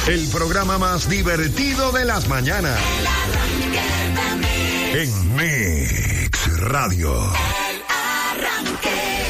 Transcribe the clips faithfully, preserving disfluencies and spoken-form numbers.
El programa más divertido de las mañanas. En Mix Radio. El Arranque.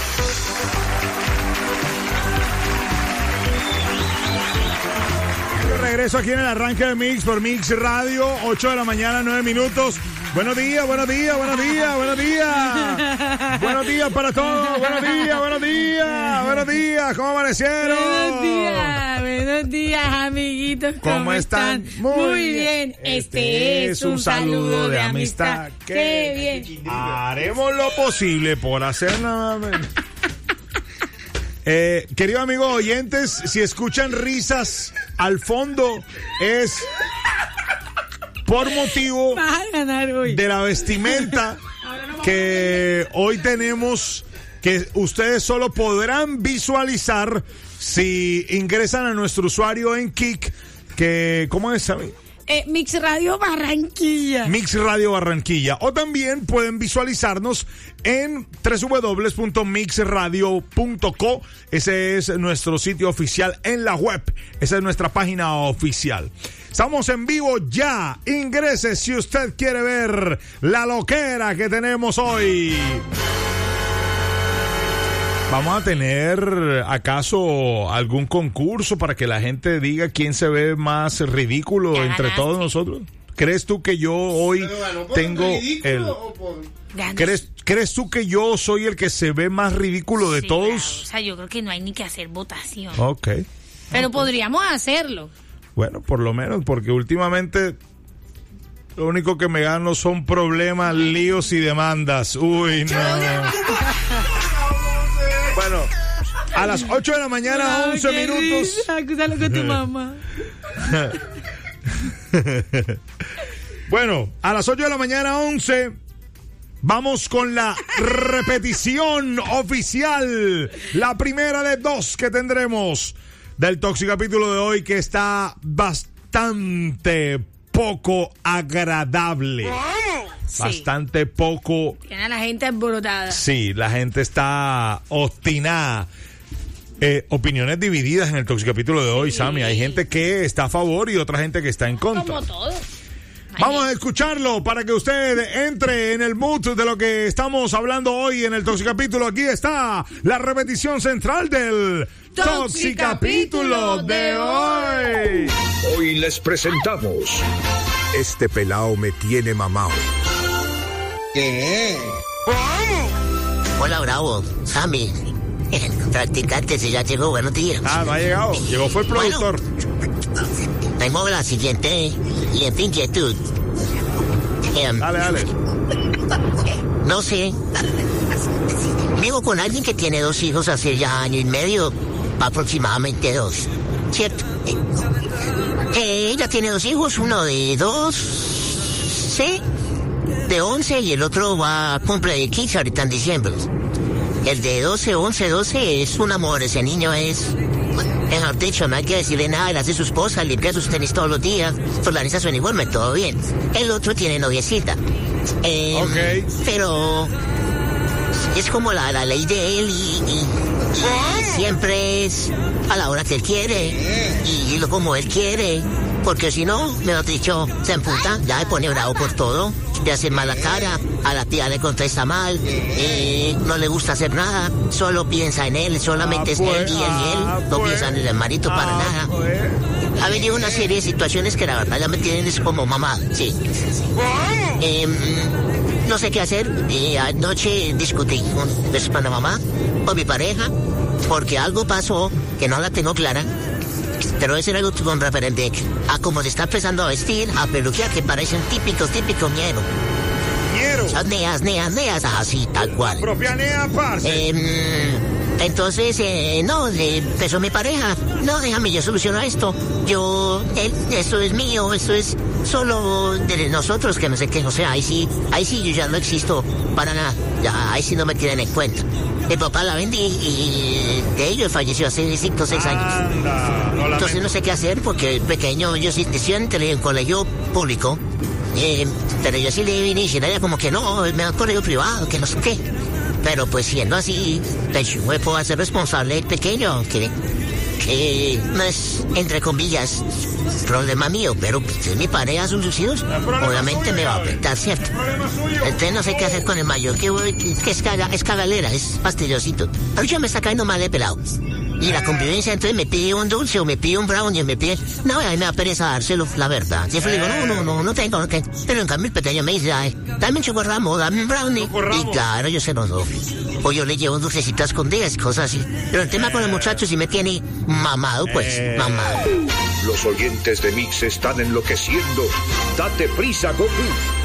Regreso aquí en el Arranque de Mix por Mix Radio, ocho de la mañana, nueve minutos. Buenos días, buenos días, buenos días, buenos días. Buenos días para todos, buenos días, buenos días, buenos días. ¿Cómo amanecieron? Buenos días, buenos días, amiguitos. ¿Cómo, ¿Cómo están? están? Muy, Muy bien. bien. Este, este es un saludo de amistad. amistad. Qué bien. Haremos lo posible por hacer nada menos. Eh, queridos amigos oyentes, si escuchan risas al fondo es por motivo de la vestimenta que hoy tenemos, que ustedes solo podrán visualizar si ingresan a nuestro usuario en Kik, que ¿cómo es? Eh, Mix Radio Barranquilla. Mix Radio Barranquilla. O también pueden visualizarnos en doble u doble u doble u punto mix radio punto co. Ese es nuestro sitio oficial en la web. Esa es nuestra página oficial. Estamos en vivo ya. Ingrese si usted quiere ver la loquera que tenemos hoy. ¿Vamos a tener acaso algún concurso para que la gente diga quién se ve más ridículo entre todos nosotros? ¿Crees tú que yo hoy tengo el... ¿Crees, ¿Crees tú que yo soy el que se ve más ridículo de sí, todos? Claro. O sea, yo creo que no hay ni que hacer votación. Ok. Pero okay. podríamos hacerlo. Bueno, por lo menos, porque últimamente lo único que me gano son problemas, líos y demandas. Uy, no. Bueno, a las ocho de la mañana, once minutos. Acúsalo con tu mamá. Bueno, a las ocho de la mañana, once, vamos con la repetición oficial. La primera de dos que tendremos del Toxicapítulo de hoy, que está bastante poco agradable. Sí. Bastante poco. Tiene a la gente alborotada. Sí, la gente está obstinada. Eh, opiniones divididas en el Toxicapítulo de hoy, sí. Sammy. Hay gente que está a favor y otra gente que está en contra. Como todo. Vamos a escucharlo para que usted entre en el mood de lo que estamos hablando hoy en el Toxicapítulo. Aquí está la repetición central del Toxicapítulo de hoy. Hoy les presentamos Este pelao me tiene mamao. ¿Qué? Hola, Bravo. Sammy. El practicante se ya llegó. Buenos días. Ah, no ha llegado. Llegó fue el productor. Bueno, tenemos la siguiente y en inquietud. Um, dale, dale. No sé. Vivo con alguien que tiene dos hijos hace ya año y medio, aproximadamente dos. ¿Cierto? Eh, ella tiene dos hijos, uno de dos, sí, de once, y el otro va a cumple de quince ahorita en diciembre. El de doce, once, doce es un amor, ese niño es... Mejor dicho, no hay que decirle nada, él hace su esposa, limpia sus tenis todos los días, organiza su uniforme, todo bien. El otro tiene noviecita. Eh, ok. Pero es como la, la ley de él y, y, y siempre es a la hora que él quiere y lo como él quiere. Porque si no, mejor dicho, se emputa, ya se pone bravo por todo, le hace mala cara, a la tía le contesta mal, eh, no le gusta hacer nada, solo piensa en él, solamente ah, es pues, él y él y él, ah, no pues, piensa en el marido ah, para nada. Pues. Ha venido una serie de situaciones que la verdad ya me tienen como mamá, sí. Eh, no sé qué hacer, y anoche discutí con, pues, con la mamá, con mi pareja, porque algo pasó que no la tengo clara. Pero es algo con referente a cómo se está empezando a vestir, a peluquear, que parecen típicos, típicos ñero. ¿Ñero? Son neas, neas, neas, así, tal cual. Propia nea, parce. Eh, entonces, eh, no, le empezó mi pareja. No, déjame, yo soluciono esto. Yo, él, esto es mío, esto es solo de nosotros, que no sé qué. O sea, ahí sí, ahí sí yo ya no existo para nada. Ya, ahí sí no me tienen en cuenta. El papá la vendí y de ellos falleció hace cinco o seis años. Anda, no Entonces no sé qué hacer porque el pequeño, yo sí estudiante en un colegio público, eh, pero yo sí le vine y ella como que no, me da un colegio privado, que no sé qué. Pero pues siendo así, pues yo me puedo hacer responsable del pequeño, que que no es, entre comillas, problema mío, pero si mi pareja son sus hijos, obviamente me va a afectar, ¿cierto? Entonces no sé qué hacer con el mayor, que, que, que es, caga, es cagalera, es fastidosito. A mí ya me está cayendo mal de pelado. Y la convivencia, entonces me pide un dulce o me pide un brownie o me pide... No, a mí me da pereza dárselo, la verdad. Siempre le digo, no, no, no, no tengo, no tengo. Pero en cambio el pequeño me dice, ay, dame un chocorramo, dame un brownie. Y claro, yo se lo doy. O yo le llevo un dulcecito a escondidas, cosas así. Pero el tema con los muchachos sí me tiene mamado, pues, eh... mamado. Los oyentes de Mix están enloqueciendo. Date prisa, Goku.